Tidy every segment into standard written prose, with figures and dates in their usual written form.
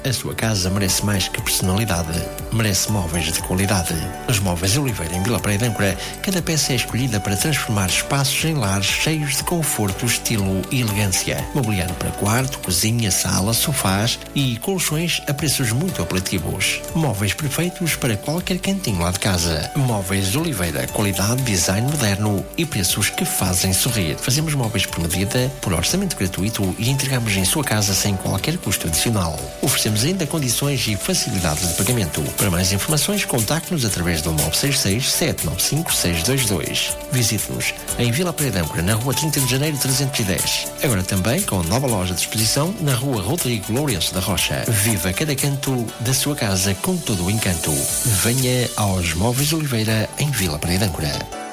A sua casa merece mais que personalidade, merece móveis de qualidade. Nos Móveis Oliveira, em Vila Praia de Âncora, cada peça é escolhida para transformar espaços em lares cheios de conforto, estilo e elegância. Mobiliário para quarto, cozinha, sala, sofás e colchões a preços muito apelativos. Móveis perfeitos para qualquer cantinho lá de casa. Móveis Oliveira, qualidade, design moderno e preços que fazem sorrir. Fazemos móveis por medida, por orçamento gratuito e entregamos em sua casa sem qualquer custo adicional. Oferecemos ainda condições e facilidades de pagamento. Para mais informações, contacte-nos através do 966-795-622. Visite-nos em Vila Praia de Âncora, na rua 30 de Janeiro 310. Agora também com nova loja de exposição na rua Rodrigo Lourenço da Rocha. Viva cada canto da sua casa com todo o encanto. Venha aos Móveis Oliveira em Vila Praia de Âncora.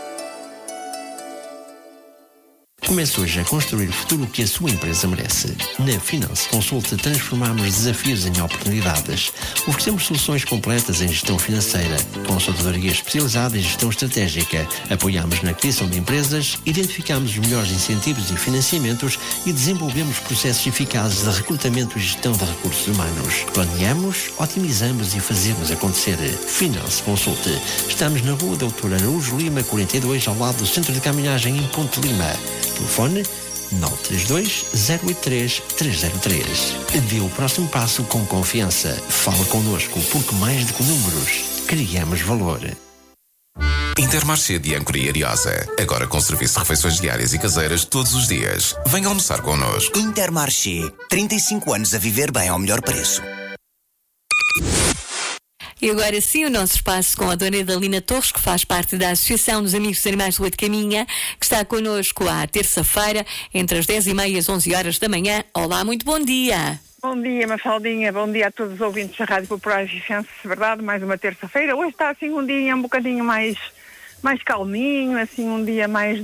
Comece hoje a construir o futuro que a sua empresa merece. Na Finance Consult transformamos desafios em oportunidades. Oferecemos soluções completas em gestão financeira, consultoria especializada em gestão estratégica. Apoiamos na criação de empresas, identificamos os melhores incentivos e financiamentos e desenvolvemos processos eficazes de recrutamento e gestão de recursos humanos. Planeamos, otimizamos e fazemos acontecer. Finance Consult. Estamos na rua Doutor Araújo Lima 42, ao lado do Centro de Caminhagem em Ponte Lima. Telefone 932-083-303. Dê o próximo passo com confiança. Fale connosco, porque mais do que números, criamos valor. Intermarché de Âncora e Ariosa. Agora com serviço de refeições diárias e caseiras todos os dias. Venha almoçar connosco. Intermarché. 35 anos a viver bem ao melhor preço. E agora sim, o nosso espaço com a dona Idalina Torres, que faz parte da Associação dos Amigos dos Animais de Rua de Caminha, que está connosco à terça-feira, entre as 10h30 e as 11h da manhã. Olá, muito bom dia. Bom dia, Mafaldinha. Bom dia a todos os ouvintes da Rádio Popular Vicense. Verdade, mais uma terça-feira. Hoje está assim um dia um bocadinho mais calminho, assim um dia mais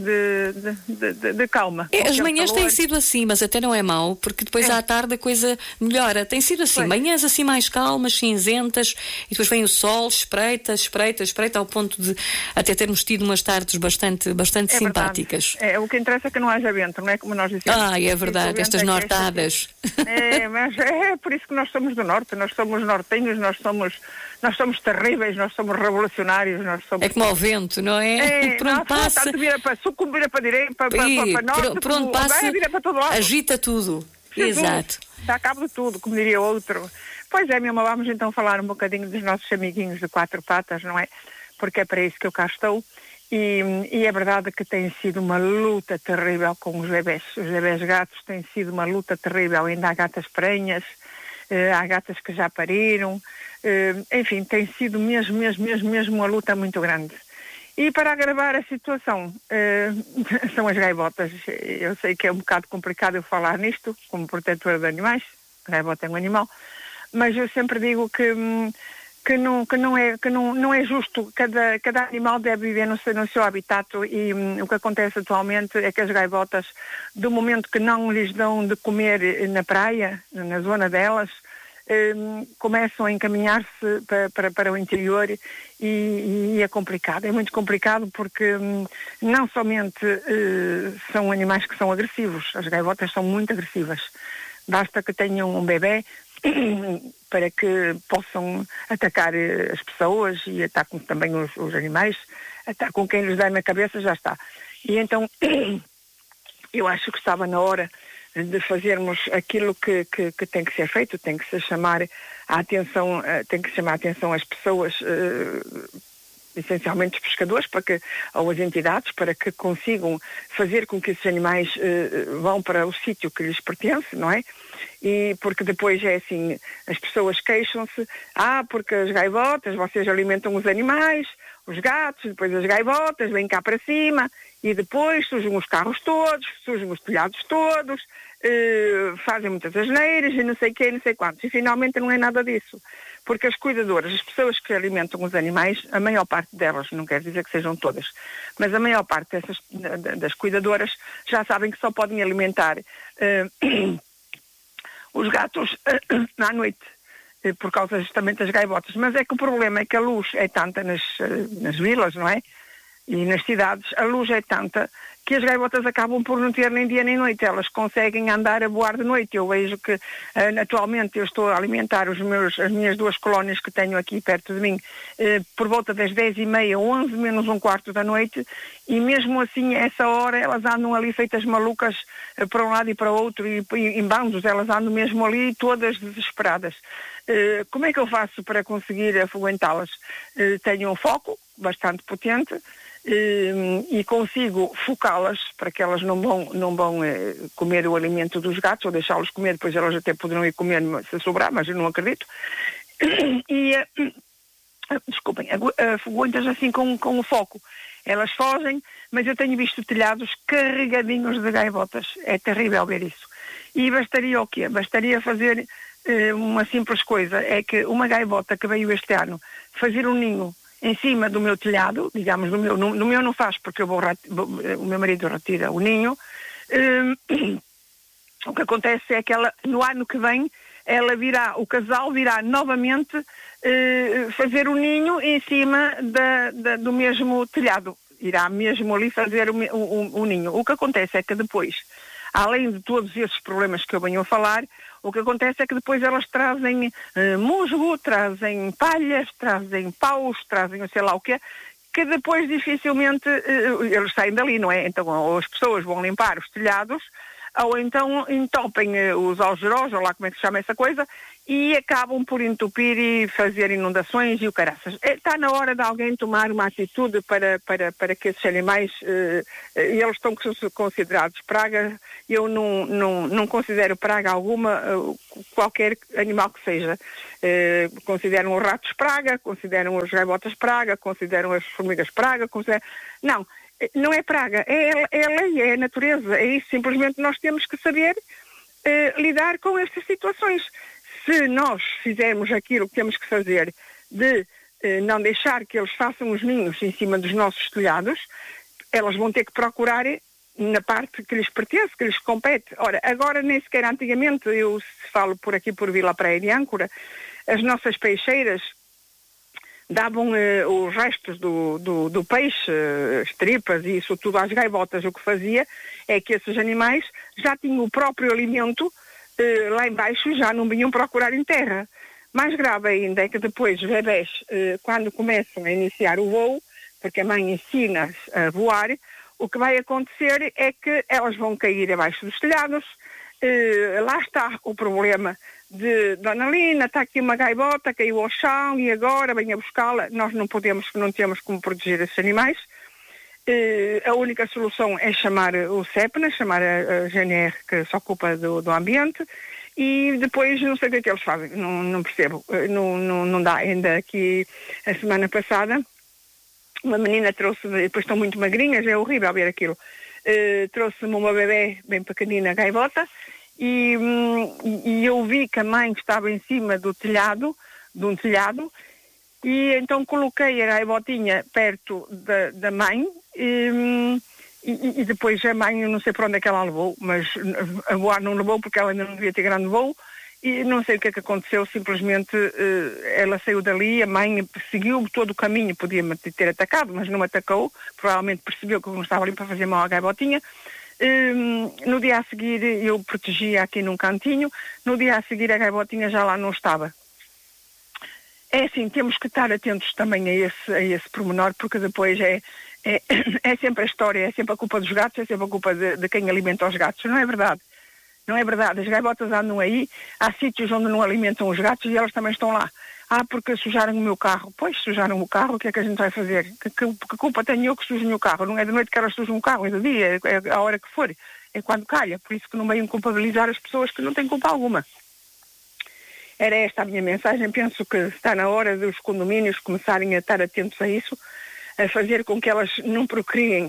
de calma. As manhãs têm sido assim, mas até não é mau, porque depois à tarde a coisa melhora. Tem sido assim, manhãs assim mais calmas, cinzentas, e depois vem o sol, espreita, ao ponto de até termos tido umas tardes bastante simpáticas. O que interessa é que não haja vento, não é como nós dizemos. É verdade, estas nortadas. Mas é por isso que nós somos do Norte, nós somos nortenhos, nós somos terríveis, nós somos revolucionários, nós somos... É como ao vento, não é? Pronto, passa... Vira para sul, vira para direita, para norte, pronto, passa, vira para todo lado. agita tudo. Exato. Dá cabo de tudo, como diria outro. Pois é, minha irmã, vamos então falar um bocadinho dos nossos amiguinhos de quatro patas, não é? Porque é para isso que eu cá estou. E é verdade que tem sido uma luta terrível com os bebés. Os bebés gatos têm sido uma luta terrível. Ainda há gatas prenhas, há gatas que já pariram. Enfim, tem sido mesmo uma luta muito grande. E para agravar a situação, são as gaivotas. Eu sei que é um bocado complicado eu falar nisto, como protetora de animais. A gaivota é um animal. Mas eu sempre digo que não é justo. Cada animal deve viver no seu habitat e o que acontece atualmente é que as gaivotas, do momento que não lhes dão de comer na praia, na zona delas, começam a encaminhar-se para o interior e é complicado. É muito complicado porque não somente são animais que são agressivos, as gaivotas são muito agressivas. Basta que tenham um bebê para que possam atacar as pessoas e atacam também os animais, atacam quem lhes dá na cabeça, já está. E então eu acho que estava na hora de fazermos aquilo que tem que ser feito, tem que se chamar a atenção, às pessoas, essencialmente os pescadores, ou as entidades, para que consigam fazer com que esses animais vão para o sítio que lhes pertence, não é? E porque depois é assim, as pessoas queixam-se, porque as gaivotas, vocês alimentam os animais, os gatos, depois as gaivotas vêm cá para cima e depois surgem os carros todos, surgem os telhados todos, fazem muitas asneiras e não sei quê, não sei quantos. E finalmente não é nada disso. Porque as cuidadoras, as pessoas que alimentam os animais, a maior parte delas, não quer dizer que sejam todas, mas a maior parte das cuidadoras já sabem que só podem alimentar os gatos à noite, por causa justamente das gaivotas. Mas é que o problema é que a luz é tanta nas vilas, não é? E nas cidades, a luz é tanta que as gaivotas acabam por não ter nem dia nem noite, elas conseguem andar a voar de noite. Eu vejo que atualmente eu estou a alimentar as minhas 2 colónias que tenho aqui perto de mim por volta das 10h30, 11 menos um quarto da noite, e mesmo assim, a essa hora, elas andam ali feitas malucas para um lado e para o outro, e em bandos, elas andam mesmo ali todas desesperadas. Como é que eu faço para conseguir afuentá-las? Tenho um foco bastante potente, e consigo focá-las para que elas não vão comer o alimento dos gatos, ou deixá-los comer, depois elas até poderão ir comer se sobrar, mas eu não acredito. E desculpem, afuento-as assim com o foco. Elas fogem, mas eu tenho visto telhados carregadinhos de gaivotas. É terrível ver isso. E bastaria o quê? Bastaria fazer uma simples coisa, é que uma gaivota que veio este ano fazer um ninho em cima do meu telhado, digamos, no meu não faz, porque o meu marido retira o ninho. O que acontece é que ela, no ano que vem, o casal virá novamente fazer o ninho em cima do mesmo telhado. Irá mesmo ali fazer o ninho. O que acontece é que depois, além de todos esses problemas que eu venho a falar, o que acontece é que depois elas trazem musgo, trazem palhas, trazem paus, trazem sei lá o quê, que depois dificilmente eles saem dali, não é? Então, ou as pessoas vão limpar os telhados, ou então entopem os algerós, ou lá como é que se chama essa coisa, e acabam por entupir e fazer inundações e o caraças. Está na hora de alguém tomar uma atitude para que esses animais, eles estão considerados praga. Eu não considero praga alguma qualquer animal que seja. Consideram os ratos praga, consideram as gaivotas praga, consideram as formigas praga, não é praga, é lei, é a natureza, é isso. Simplesmente nós temos que saber lidar com estas situações. Se nós fizermos aquilo que temos que fazer de não deixar que eles façam os ninhos em cima dos nossos telhados, elas vão ter que procurar na parte que lhes pertence, que lhes compete. Ora, agora nem sequer antigamente, eu falo por aqui por Vila Praia de Âncora, as nossas peixeiras davam os restos do peixe, as tripas e isso tudo às gaivotas. O que fazia é que esses animais já tinham o próprio alimento lá embaixo, já não vinham procurar em terra. Mais grave ainda é que depois os bebés, quando começam a iniciar o voo, porque a mãe ensina a voar, o que vai acontecer é que elas vão cair abaixo dos telhados. Lá está o problema de Dona Lina, está aqui uma gaivota, caiu ao chão e agora venha buscá-la. Nós não temos como proteger esses animais. A única solução é chamar o CEPNA, chamar a GNR que se ocupa do ambiente, e depois não sei o que é que eles fazem, não percebo, não dá. Ainda aqui a semana passada uma menina trouxe, depois estão muito magrinhas, é horrível ver aquilo, trouxe-me uma bebê bem pequenina, gaivota, e eu vi que a mãe estava em cima de um telhado, e então coloquei a gaivotinha perto da mãe, e depois a mãe, eu não sei para onde é que ela levou, mas a voar não levou porque ela ainda não devia ter grande voo, e não sei o que é que aconteceu, simplesmente ela saiu dali, a mãe seguiu todo o caminho, podia-me ter atacado, mas não me atacou, provavelmente percebeu que eu não estava ali para fazer mal à gaivotinha. No dia a seguir eu protegia aqui num cantinho, no dia a seguir a gaivotinha já lá não estava. É assim, temos que estar atentos também a esse pormenor, porque depois é sempre a história, é sempre a culpa dos gatos, é sempre a culpa de quem alimenta os gatos. Não é verdade. Não é verdade. As gaivotas andam aí, há sítios onde não alimentam os gatos e elas também estão lá. Porque sujaram o meu carro. Pois, sujaram o carro, o que é que a gente vai fazer? Que culpa tenho eu que sujo o meu carro? Não é de noite que elas sujam o carro, é de dia, é a hora que for, é quando calha. Por isso que não venham culpabilizar as pessoas que não têm culpa alguma. Era esta a minha mensagem. Penso que está na hora dos condomínios começarem a estar atentos a isso, a fazer com que elas não procriem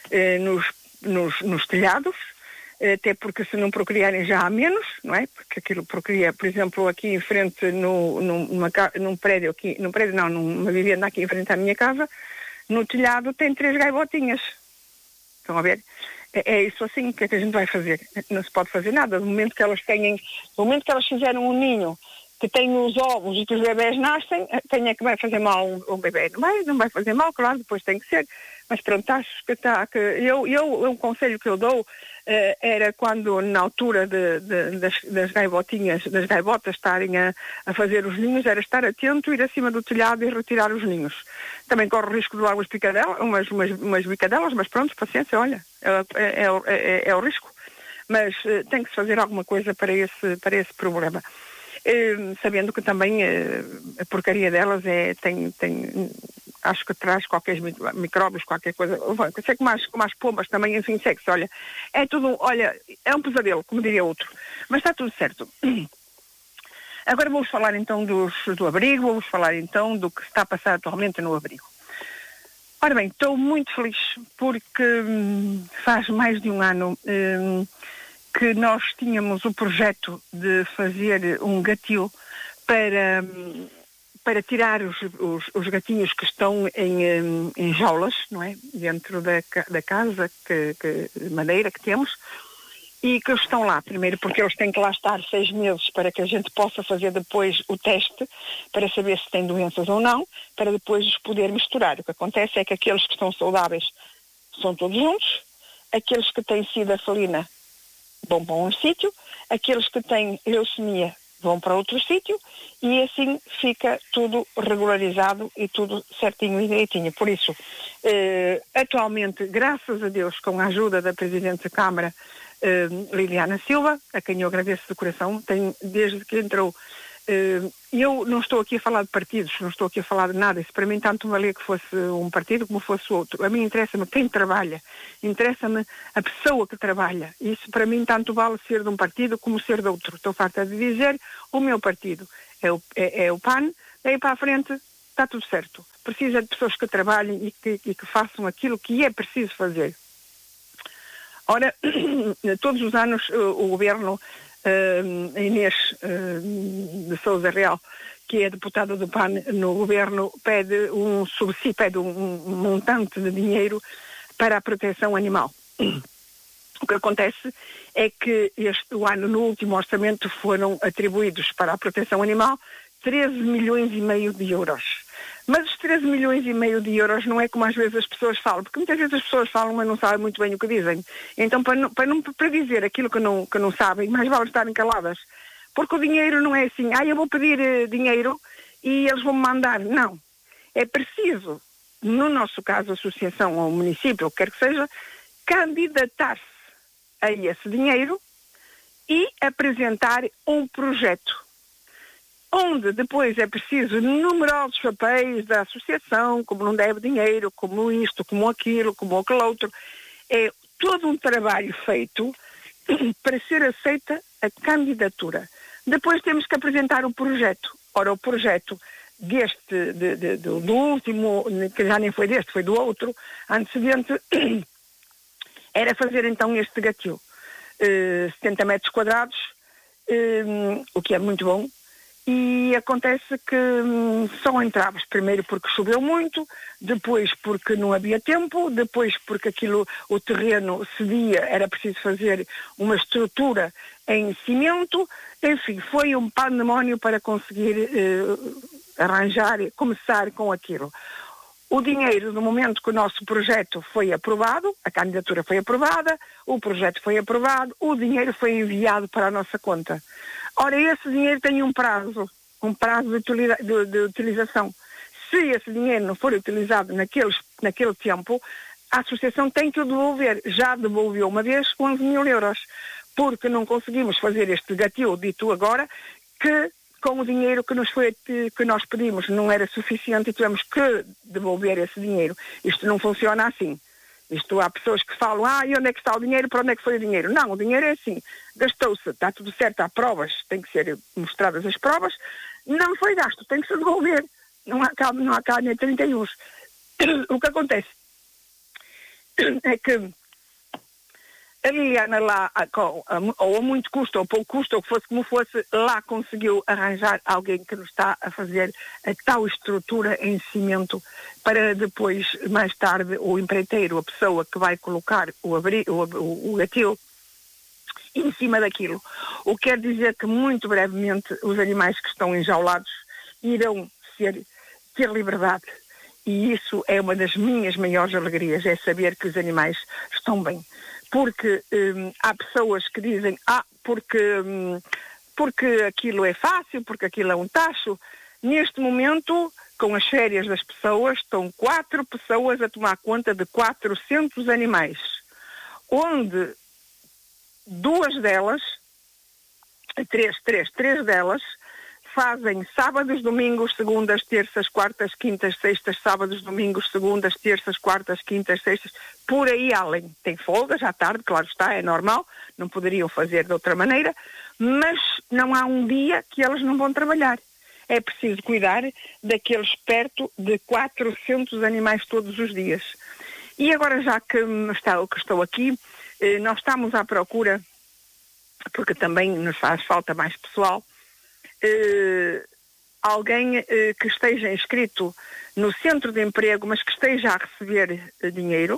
nos telhados, até porque se não procriarem já há menos, não é? Porque aquilo procria, por exemplo, aqui em frente num prédio aqui, numa vivenda aqui em frente à minha casa, no telhado tem 3 gaivotinhas. Estão a ver? É isso assim, o que é que a gente vai fazer? Não se pode fazer nada. No momento que elas fizeram um ninho, que tem os ovos e que os bebés nascem, quem é que vai fazer mal o bebê? Não vai fazer mal, claro, depois tem que ser. Mas pronto, acho que o conselho que eu dou era quando, na altura das gaivotinhas, das gaivotas estarem a fazer os ninhos, era estar atento, ir acima do telhado e retirar os ninhos. Também corre o risco de lá umas bicadelas, mas pronto, paciência, olha, é o risco. Mas tem que se fazer alguma coisa para esse problema. Sabendo que também a porcaria delas acho que traz qualquer micróbios, qualquer coisa. Sei que como as pombas também, enfim, sexo, olha, é tudo, olha, é um pesadelo, como diria outro. Mas está tudo certo. Agora vamos falar então do abrigo, vamos falar então do que está a passar atualmente no abrigo. Ora bem, estou muito feliz porque faz mais de um ano que nós tínhamos o projeto de fazer um gatil para tirar os gatinhos que estão em jaulas, não é? Dentro da casa de madeira que temos, e que estão lá, primeiro porque eles têm que lá estar 6 meses para que a gente possa fazer depois o teste, para saber se têm doenças ou não, para depois os poder misturar. O que acontece é que aqueles que estão saudáveis são todos juntos, aqueles que têm sida felina vão para um sítio, aqueles que têm leucemia vão para outro sítio, e assim fica tudo regularizado e tudo certinho e direitinho. Por isso, atualmente, graças a Deus, com a ajuda da Presidente da Câmara, Liliana Silva, a quem eu agradeço de coração, desde que entrou. Eu não estou aqui a falar de partidos, não estou aqui a falar de nada. Isso para mim tanto valia que fosse um partido como fosse outro. A mim interessa-me quem trabalha, interessa-me a pessoa que trabalha. Isso para mim tanto vale ser de um partido como ser de outro. Estou farta de dizer, o meu partido é o PAN, daí para a frente está tudo certo. Precisa de pessoas que trabalhem e que façam aquilo que é preciso fazer. Ora, todos os anos o governo, a Inês de Sousa Real, que é deputada do PAN no governo, pede um montante de dinheiro para a proteção animal. O que acontece é que este ano, no último orçamento, foram atribuídos para a proteção animal 13 milhões e meio de euros. Mas os 13 milhões e meio de euros não é como às vezes as pessoas falam, porque muitas vezes as pessoas falam, mas não sabem muito bem o que dizem. Então, para dizer aquilo que não sabem, mais vale estarem caladas. Porque o dinheiro não é assim, eu vou pedir dinheiro e eles vão me mandar. Não. É preciso, no nosso caso, a associação ou o município, o que quer que seja, candidatar-se a esse dinheiro e apresentar um projeto, onde depois é preciso numerosos papéis da associação, como não deve dinheiro, como isto, como aquilo, como aquele outro. É todo um trabalho feito para ser aceita a candidatura. Depois temos que apresentar o projeto. Ora, o projeto do último, que já nem foi deste, foi do outro, antecedente, era fazer então este gatil. 70 metros quadrados, o que é muito bom. E acontece que só entrávamos, primeiro porque choveu muito, depois porque não havia tempo, depois porque o terreno cedia, era preciso fazer uma estrutura em cimento, enfim, foi um pandemónio para conseguir começar com aquilo. O dinheiro, no momento que o nosso projeto foi aprovado, a candidatura foi aprovada, o projeto foi aprovado, o dinheiro foi enviado para a nossa conta. Ora, esse dinheiro tem um prazo de utilização. Se esse dinheiro não for utilizado naquele tempo, a associação tem que o devolver. Já devolveu uma vez 11 mil euros, porque não conseguimos fazer este gatil dito agora, que com o dinheiro que nós pedimos não era suficiente e tivemos que devolver esse dinheiro. Isto não funciona assim. Isto, há pessoas que falam, e onde é que está o dinheiro, para onde é que foi o dinheiro? Não, o dinheiro é assim, gastou-se, está tudo certo, há provas, tem que ser mostradas as provas, não foi gasto, tem que se devolver, não há cá nem 31. O que acontece é que a Liliana lá, ou a muito custo, ou pouco custo, ou que fosse como fosse, lá conseguiu arranjar alguém que nos está a fazer a tal estrutura em cimento para depois, mais tarde, o empreiteiro, a pessoa que vai colocar o gatil, em cima daquilo. O que quer dizer que muito brevemente os animais que estão enjaulados irão ter liberdade. E isso é uma das minhas maiores alegrias, é saber que os animais estão bem. Porque há pessoas que dizem, porque aquilo é fácil, porque aquilo é um tacho. Neste momento, com as férias das pessoas, estão 4 pessoas a tomar conta de 400 animais. Onde 2 delas, 3 delas, fazem sábados, domingos, segundas, terças, quartas, quintas, sextas, sábados, domingos, segundas, terças, quartas, quintas, sextas, por aí além. Tem folgas à tarde, claro está, é normal, não poderiam fazer de outra maneira, mas não há um dia que elas não vão trabalhar. É preciso cuidar daqueles perto de 400 animais todos os dias. E agora, já que estou aqui, nós estamos à procura, porque também nos faz falta mais pessoal, alguém que esteja inscrito no centro de emprego, mas que esteja a receber dinheiro,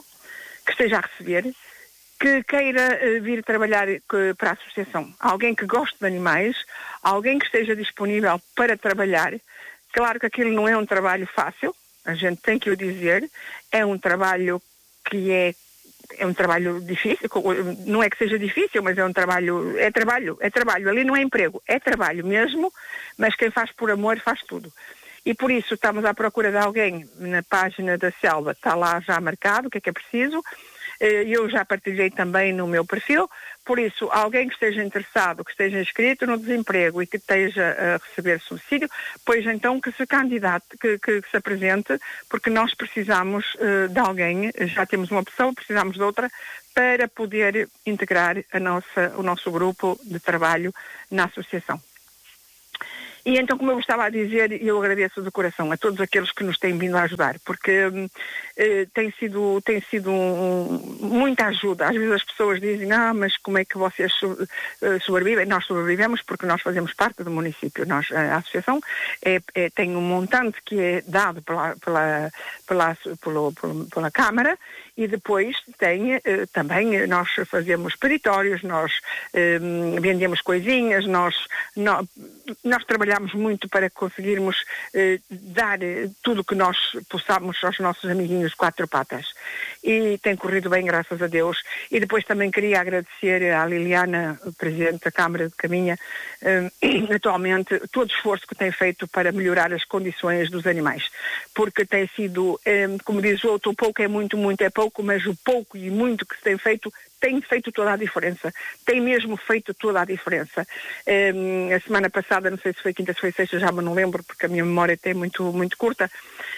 que queira vir trabalhar para a associação. Alguém que goste de animais, alguém que esteja disponível para trabalhar. Claro que aquilo não é um trabalho fácil, a gente tem que o dizer, é um trabalho que é um trabalho difícil, não é que seja difícil, mas é trabalho, ali não é emprego, é trabalho mesmo, mas quem faz por amor faz tudo. E por isso estamos à procura de alguém na página da Selva, está lá já marcado o que é preciso, eu já partilhei também no meu perfil, por isso alguém que esteja interessado, que esteja inscrito no desemprego e que esteja a receber subsídio, pois então que se candidate, que se apresente, porque nós precisamos de alguém, já temos uma pessoa, precisamos de outra, para poder integrar o nosso grupo de trabalho na associação. E então, como eu estava a dizer, eu agradeço de coração a todos aqueles que nos têm vindo a ajudar, porque tem sido muita ajuda. Às vezes as pessoas dizem, mas como é que vocês sobrevivem? Nós sobrevivemos porque nós fazemos parte do município. A associação tem um montante que é dado pela Câmara, e depois também nós fazemos peritórios, nós vendemos coisinhas, nós trabalhamos muito para conseguirmos dar tudo o que nós possamos aos nossos amiguinhos de 4 patas. E tem corrido bem, graças a Deus. E depois também queria agradecer à Liliana, Presidente da Câmara de Caminha, atualmente todo o esforço que tem feito para melhorar as condições dos animais. Porque tem sido, como diz o outro, o pouco é muito, muito é pouco, mas o pouco e muito que se tem feito toda a diferença. Tem mesmo feito toda a diferença. A semana passada, não sei se foi quinta, se foi sexta, já me não lembro, porque a minha memória é muito, muito curta,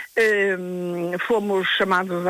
fomos chamados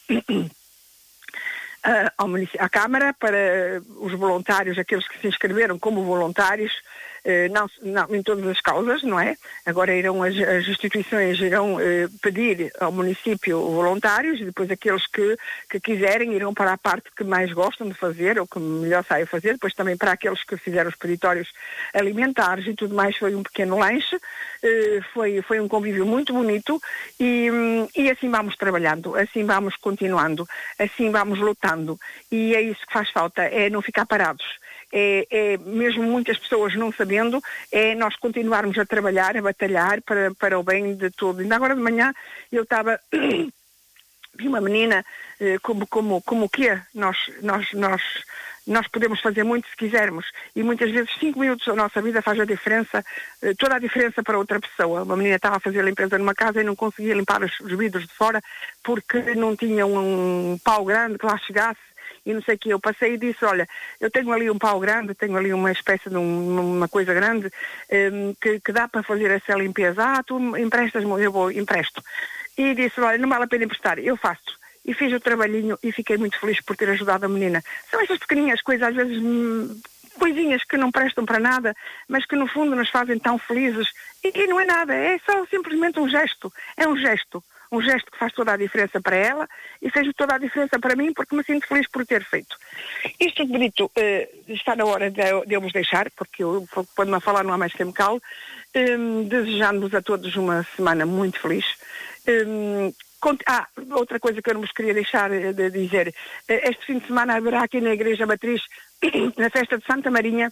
à Câmara para os voluntários, aqueles que se inscreveram como voluntários, não em todas as causas, não é? Agora as instituições irão pedir ao município voluntários, e depois aqueles que quiserem irão para a parte que mais gostam de fazer, ou que melhor saem a fazer, depois também para aqueles que fizeram os peditórios alimentares e tudo mais. Foi um pequeno lanche, foi um convívio muito bonito, e assim vamos trabalhando, assim vamos continuando, assim vamos lutando, e é isso que faz falta, é não ficar parados. É mesmo muitas pessoas não sabendo, é nós continuarmos a trabalhar, a batalhar para o bem de tudo. Ainda agora de manhã eu estava, vi uma menina, como que é, nós podemos fazer muito se quisermos, e muitas vezes 5 minutos da nossa vida faz a diferença, toda a diferença para outra pessoa. Uma menina estava a fazer a limpeza numa casa e não conseguia limpar os vidros de fora porque não tinha um pau grande que lá chegasse, e não sei o que. Eu passei e disse, olha, eu tenho ali um pau grande, tenho ali uma espécie de uma coisa grande que dá para fazer essa limpeza. Tu emprestas-me? Eu empresto. E disse, olha, não vale a pena emprestar, eu faço. E fiz o trabalhinho e fiquei muito feliz por ter ajudado a menina. São estas pequeninhas coisas, às vezes coisinhas que não prestam para nada, mas que no fundo nos fazem tão felizes. E não é nada, é só simplesmente um gesto. É um gesto. Um gesto que faz toda a diferença para ela e fez toda a diferença para mim, porque me sinto feliz por ter feito. Isto de bonito, está na hora de eu vos deixar, porque quando me falar não há mais que me calo, desejando-vos a todos uma semana muito feliz. Outra coisa que eu não vos queria deixar de dizer, este fim de semana haverá aqui na Igreja Matriz na festa de Santa Marinha.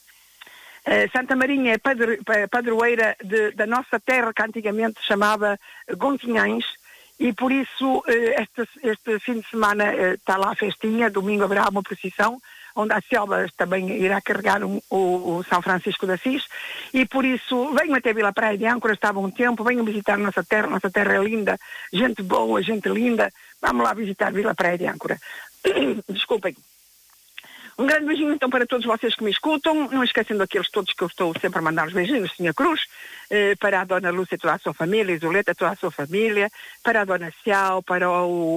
Santa Marinha é padroeira da nossa terra, que antigamente se chamava Gontinhães, e por isso este fim de semana está lá a festinha. Domingo haverá uma procissão, onde a Selva também irá carregar o São Francisco de Assis, e por isso venham até Vila Praia de Âncora, estava um tempo, venham visitar nossa terra é linda, gente boa, gente linda, vamos lá visitar Vila Praia de Âncora. Desculpem. Um grande beijinho então para todos vocês que me escutam, não esquecendo aqueles todos que eu estou sempre a mandar os beijinhos, Senhor Cruz, para a Dona Lúcia e toda a sua família, Isoleta, toda a sua família, para a Dona Cial, para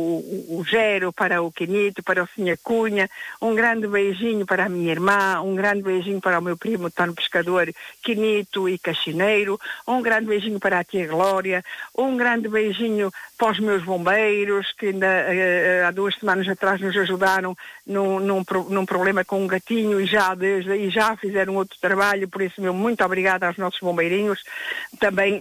o Gero, para o Quinito, para o Senhor Cunha, um grande beijinho para a minha irmã, um grande beijinho para o meu primo Tano Pescador, Quinito e Cachineiro, um grande beijinho para a tia Glória, um grande beijinho para os meus bombeiros, que ainda há 2 semanas atrás nos ajudaram num problema com um gatinho, e já desde aí já fizeram outro trabalho. Por isso, muito obrigada aos nossos bombeirinhos, também,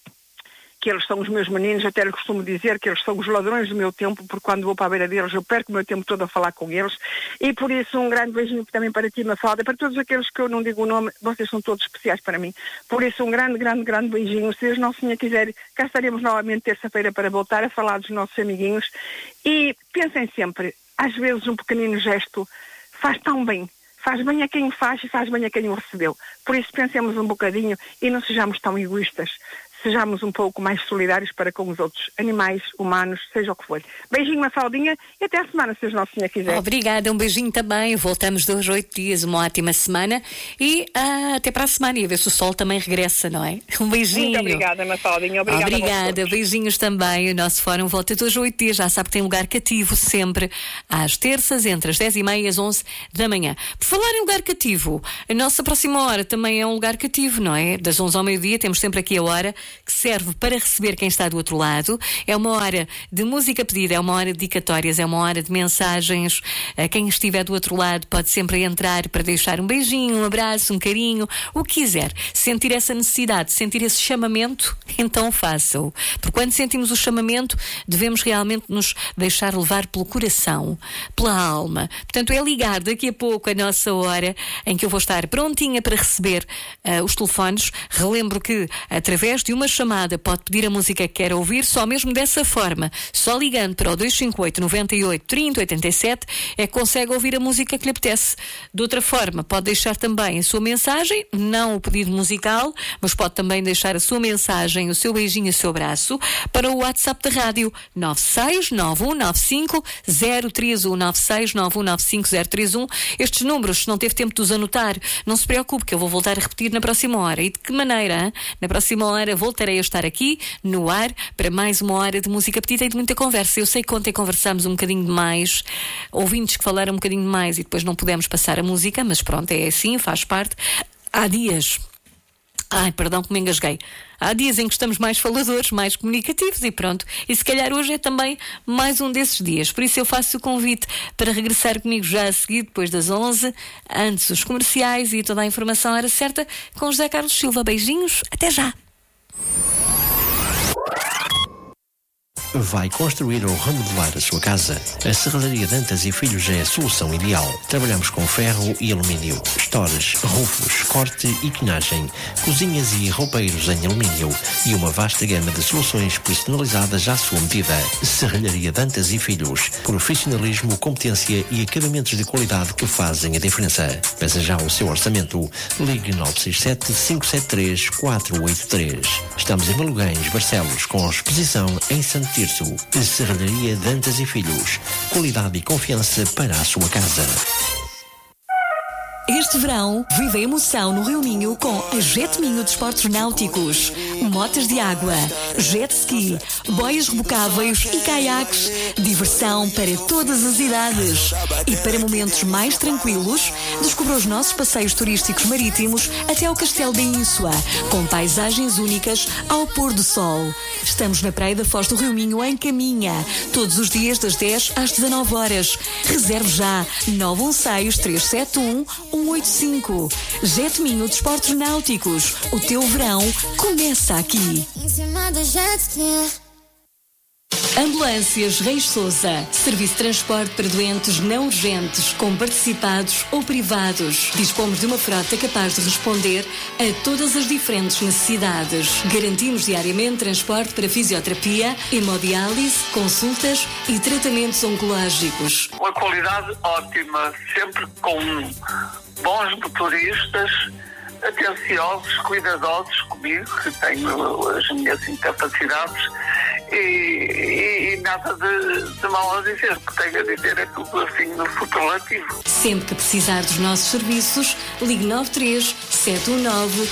que eles são os meus meninos. Até lhes costumo dizer que eles são os ladrões do meu tempo, porque quando vou para a beira deles eu perco o meu tempo todo a falar com eles. E por isso um grande beijinho também para ti, Mafalda, para todos aqueles que eu não digo o nome, vocês são todos especiais para mim. Por isso um grande beijinho. Se Deus Nosso Senhor quiser, cá estaremos novamente terça-feira para voltar a falar dos nossos amiguinhos. E pensem sempre, às vezes um pequenino gesto faz tão bem. Faz bem a quem o faz e faz bem a quem o recebeu. Por isso pensemos um bocadinho e não sejamos tão egoístas. Sejamos um pouco mais solidários para com os outros, animais, humanos, seja o que for. Beijinho, Mafaldinha, e até a semana, se o Nosso Senhor quiser. Obrigada, um beijinho também. Voltamos 2 a 8 dias, uma ótima semana, e até para a semana, e a ver se o sol também regressa, não é? Um beijinho. Muito obrigada, Mafaldinha. Obrigada, beijinhos também. O nosso fórum volta 2 a 8 dias, já sabe que tem lugar cativo sempre, às terças, entre as 10h30 e as 11 da manhã. Por falar em lugar cativo, a nossa próxima hora também é um lugar cativo, não é? Das 11 ao meio-dia, temos sempre aqui a hora que serve para receber quem está do outro lado. É uma hora de música pedida, é uma hora de dedicatórias, é uma hora de mensagens. Quem estiver do outro lado pode sempre entrar para deixar um beijinho, um abraço, um carinho, o que quiser. Sentir essa necessidade, sentir esse chamamento, então faça-o. Porque quando sentimos o chamamento, devemos realmente nos deixar levar pelo coração, pela alma. Portanto, é ligar daqui a pouco a nossa hora em que eu vou estar prontinha para receber os telefones. Relembro que, através de uma chamada, pode pedir a música que quer ouvir, só mesmo dessa forma, só ligando para o 258 98 30 87 é que consegue ouvir a música que lhe apetece. De outra forma, pode deixar também a sua mensagem, não o pedido musical, mas pode também deixar a sua mensagem, o seu beijinho, o seu abraço, para o WhatsApp da rádio 969195 031 969195 031. Estes números, se não teve tempo de os anotar, não se preocupe, que eu vou voltar a repetir na próxima hora. E de que maneira, hein? Na próxima hora voltarei a estar aqui no ar para mais uma hora de música petita e de muita conversa. Eu sei que ontem conversámos um bocadinho demais, ouvintes que falaram um bocadinho demais e depois não pudemos passar a música, mas pronto, é assim, faz parte. Há dias, perdão que me engasguei, há dias em que estamos mais faladores, mais comunicativos, e pronto, e se calhar hoje é também mais um desses dias. Por isso eu faço o convite para regressar comigo já a seguir, depois das 11, antes os comerciais e toda a informação era certa, com José Carlos Silva. Beijinhos, até já! Vai construir ou remodelar a sua casa? A Serralharia Dantas e Filhos é a solução ideal. Trabalhamos com ferro e alumínio, estores, rufos, corte e quinagem, cozinhas e roupeiros em alumínio e uma vasta gama de soluções personalizadas à sua medida. Serralharia Dantas e Filhos. Profissionalismo, competência e acabamentos de qualidade que fazem a diferença. Peça já o seu orçamento. Ligue 967 573 483. Estamos em Malugães, Barcelos, com exposição em Santo Tirso. Serralharia Dantas e Filhos. Qualidade e confiança para a sua casa. Este verão, vive a emoção no Rio Minho com a Jet Minho Desportos Náuticos. Motas de água, jet ski, boias rebocáveis e caiaques. Diversão para todas as idades. E para momentos mais tranquilos, descubra os nossos passeios turísticos marítimos até ao Castelo da Ínsua, com paisagens únicas ao pôr do sol. Estamos na Praia da Foz do Rio Minho, em Caminha, todos os dias das 10 às 19 horas. Reserve já 916-371-185. Jet Minho Desportos Náuticos. O teu verão começa aqui. Em cima do jet ski. Ambulâncias Reis Sousa. Serviço de transporte para doentes não urgentes, com participados ou privados. Dispomos de uma frota capaz de responder a todas as diferentes necessidades. Garantimos diariamente transporte para fisioterapia, hemodiálise, consultas e tratamentos oncológicos. Uma qualidade ótima, sempre com bons motoristas, atenciosos, cuidadosos comigo, que tenho as minhas incapacidades, e nada de mal a dizer. O que tenho a dizer é tudo assim no superlativo. Sempre que precisar dos nossos serviços, ligue 93 719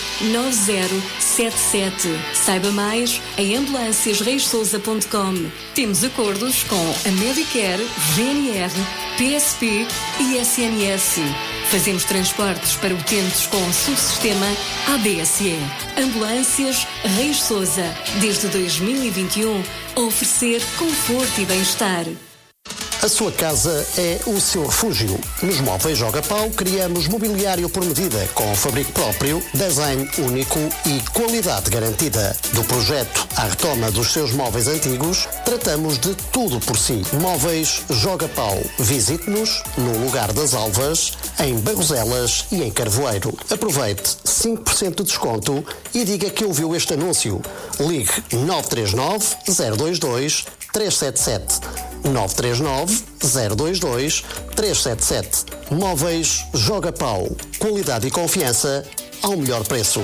9077. Saiba mais em ambulanciasreissousa.com. Temos acordos com a Medicare, GNR, PSP e SNS. Fazemos transportes para utentes com subsistema ABSE. Ambulâncias Reis Sousa, desde 2021, a oferecer conforto e bem-estar. A sua casa é o seu refúgio. Nos Móveis Joga Pau criamos mobiliário por medida, com fabrico próprio, design único e qualidade garantida. Do projeto à retoma dos seus móveis antigos, tratamos de tudo por si. Móveis Joga Pau. Visite-nos no Lugar das Alvas, em Barroselas e em Carvoeiro. Aproveite 5% de desconto e diga que ouviu este anúncio. Ligue 939 022 377. 939 022 377. Móveis Joga Pau. Qualidade e confiança ao melhor preço.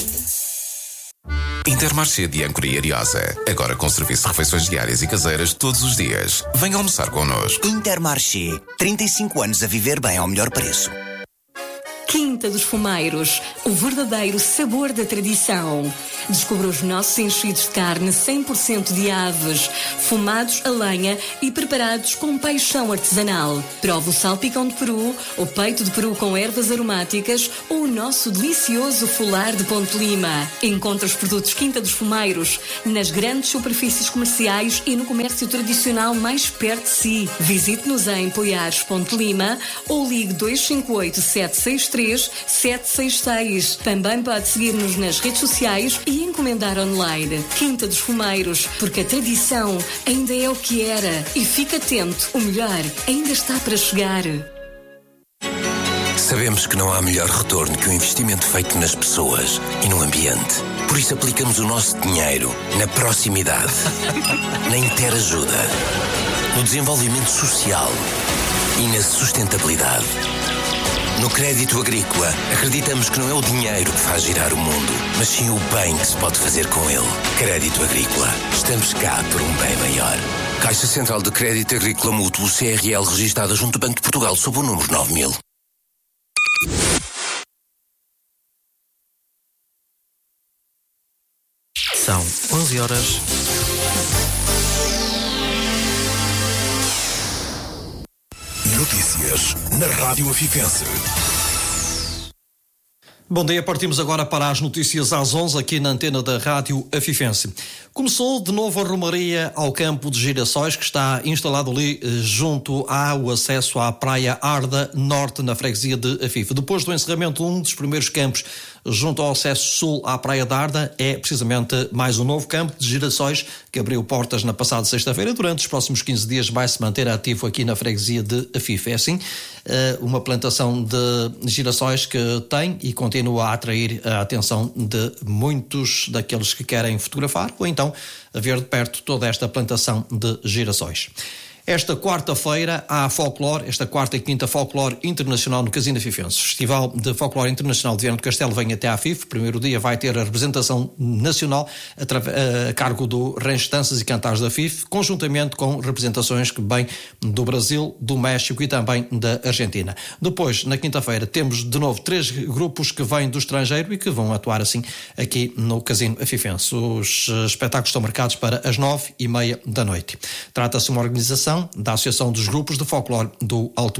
Intermarché de Âncora e Ariosa. Agora com serviço de refeições diárias e caseiras todos os dias. Venha almoçar connosco. Intermarché. 35 anos a viver bem ao melhor preço. Quinta dos Fumeiros, o verdadeiro sabor da tradição. Descubra os nossos enchidos de carne 100% de aves, fumados a lenha e preparados com paixão artesanal. Prove o salpicão de peru, o peito de peru com ervas aromáticas ou o nosso delicioso folar de Ponte Lima. Encontre os produtos Quinta dos Fumeiros nas grandes superfícies comerciais e no comércio tradicional mais perto de si. Visite-nos em Poiares, Ponte Lima ou ligue 258 763 766. Também pode seguir-nos nas redes sociais e encomendar online. Quinta dos Fumeiros, porque a tradição ainda é o que era. E fique atento, o melhor ainda está para chegar. Sabemos que não há melhor retorno que o investimento feito nas pessoas e no ambiente. Por isso aplicamos o nosso dinheiro na proximidade, na interajuda, no desenvolvimento social e na sustentabilidade. No crédito agrícola, acreditamos que não é o dinheiro que faz girar o mundo, mas sim o bem que se pode fazer com ele. Crédito agrícola. Estamos cá por um bem maior. Caixa Central de Crédito Agrícola Mútuo CRL, registada junto ao Banco de Portugal, sob o número 9000. São 11 horas. Notícias na Rádio Afifense. Bom dia, partimos agora para as notícias às 11 aqui na antena da Rádio Afifense. Começou de novo a romaria ao campo de Girassóis, que está instalado ali junto ao acesso à Praia Arda Norte, na freguesia de Afife. Depois do encerramento de um dos primeiros campos junto ao acesso sul à Praia da Arda, é precisamente mais um novo campo de Girassóis que abriu portas na passada sexta-feira. Durante os próximos 15 dias vai se manter ativo aqui na freguesia de Afife. É assim, uma plantação de girassóis que tem e continua a atrair a atenção de muitos daqueles que querem fotografar ou então a ver de perto toda esta plantação de girassóis. Esta quarta-feira há folclore, esta quarta e quinta folclore internacional no Casino Afifense. O Festival de Folclore Internacional de Viana do Castelo vem até à Afife. Primeiro dia vai ter a representação nacional a cargo do Rancho Danças e Cantares da Afife, conjuntamente com representações que vêm do Brasil, do México e também da Argentina. Depois, na quinta-feira, temos de novo 3 grupos que vêm do estrangeiro e que vão atuar assim aqui no Casino Afifense. Os espetáculos estão marcados para as 9h30 da noite. Trata-se de uma organização da Associação dos Grupos de Folclore do Alto Minho.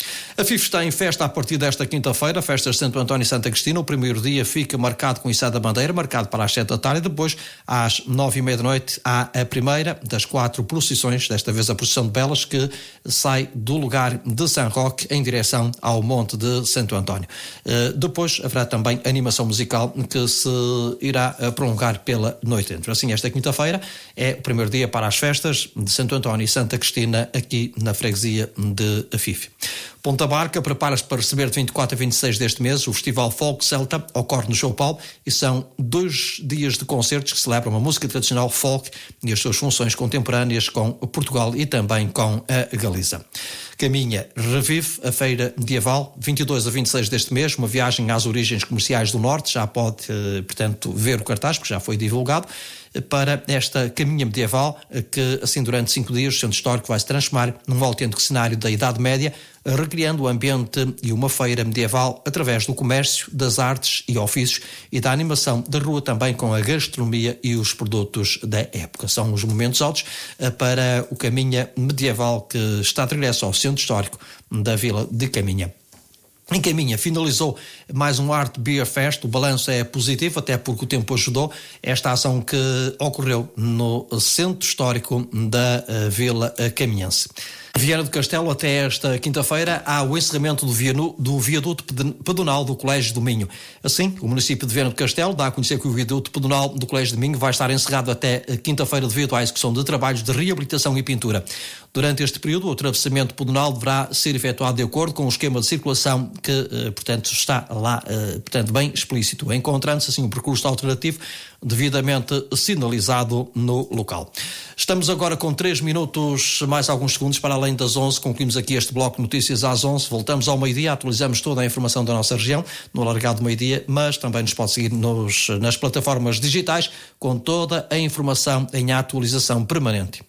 A FIF está em festa a partir desta quinta-feira, festas de Santo António e Santa Cristina. O primeiro dia fica marcado com o Içado da Bandeira, marcado para as 7 da tarde, e depois, às 9h30 da noite, há a primeira das 4 procissões, desta vez a procissão de Belas, que sai do lugar de São Roque em direção ao Monte de Santo António. Depois haverá também animação musical que se irá prolongar pela noite. Assim, esta quinta-feira é o primeiro dia para as festas de Santo António e Santa Cristina aqui na freguesia de FIF. Ponta Barca prepara-se para receber de 24 a 26 deste mês o Festival Folk Celta, ocorre no João Paulo, e são 2 dias de concertos que celebram a música tradicional folk e as suas funções contemporâneas com Portugal e também com a Galiza. Caminha Revive, a feira medieval, 22 a 26 deste mês, uma viagem às origens comerciais do Norte, já pode, portanto, ver o cartaz, porque já foi divulgado, para esta caminha medieval, que assim durante 5 dias o centro histórico vai se transformar num autêntico cenário da Idade Média, recriando o ambiente e uma feira medieval através do comércio, das artes e ofícios e da animação da rua, também com a gastronomia e os produtos da época. São os momentos altos para o Caminha Medieval, que está de regresso ao centro histórico da Vila de Caminha. Em Caminha finalizou mais um Art Beer Fest. O balanço é positivo, até porque o tempo ajudou. Esta ação que ocorreu no centro histórico da Vila Caminhense. Viana do Castelo, até esta quinta-feira, há o encerramento do viaduto pedonal do Colégio do Minho. Assim, o município de Viana do Castelo dá a conhecer que o viaduto pedonal do Colégio do Minho vai estar encerrado até quinta-feira devido à execução de trabalhos de reabilitação e pintura. Durante este período, o atravessamento pedonal deverá ser efetuado de acordo com o esquema de circulação que, portanto, está lá, bem explícito, encontrando-se assim um percurso alternativo devidamente sinalizado no local. Estamos agora com 3 minutos, mais alguns segundos para além das 11. Concluímos aqui este bloco de notícias às 11. Voltamos ao meio-dia, atualizamos toda a informação da nossa região no alargado do meio-dia, mas também nos pode seguir nas plataformas digitais com toda a informação em atualização permanente.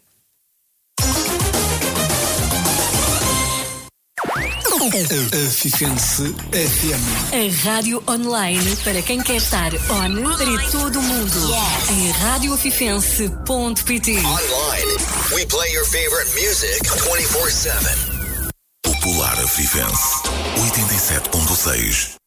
A Fifense FM. A rádio online para quem quer estar on para todo o mundo. Em radiofifense.pt. Online, we play your favorite music 24/7. Popular Fifense 87.6.